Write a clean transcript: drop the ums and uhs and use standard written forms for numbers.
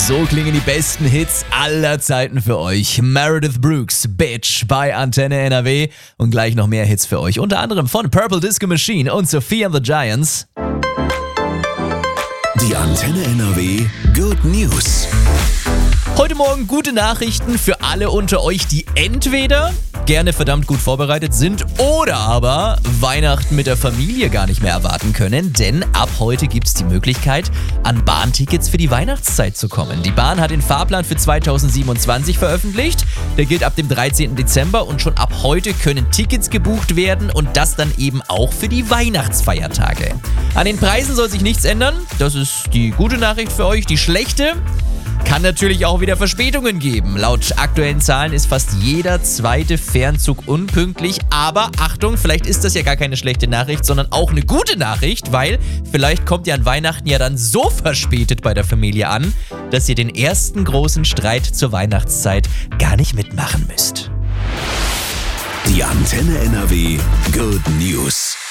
So klingen die besten Hits aller Zeiten für euch. Meredith Brooks, Bitch bei Antenne NRW und gleich noch mehr Hits für euch. Unter anderem von Purple Disco Machine und Sophie and the Giants. Die Antenne NRW Good News. Heute Morgen gute Nachrichten für alle unter euch, die entweder gerne verdammt gut vorbereitet sind oder aber Weihnachten mit der Familie gar nicht mehr erwarten können, denn ab heute gibt es die Möglichkeit, an Bahntickets für die Weihnachtszeit zu kommen. Die Bahn hat den Fahrplan für 2027 veröffentlicht, der gilt ab dem 13. Dezember und schon ab heute können Tickets gebucht werden und das dann eben auch für die Weihnachtsfeiertage. An den Preisen soll sich nichts ändern, das ist die gute Nachricht für euch. Die schlechte: kann natürlich auch wieder Verspätungen geben. Laut aktuellen Zahlen ist fast jeder zweite Fernzug unpünktlich. Aber Achtung, vielleicht ist das ja gar keine schlechte Nachricht, sondern auch eine gute Nachricht, weil vielleicht kommt ihr an Weihnachten ja dann so verspätet bei der Familie an, dass ihr den ersten großen Streit zur Weihnachtszeit gar nicht mitmachen müsst. Die Antenne NRW Good News.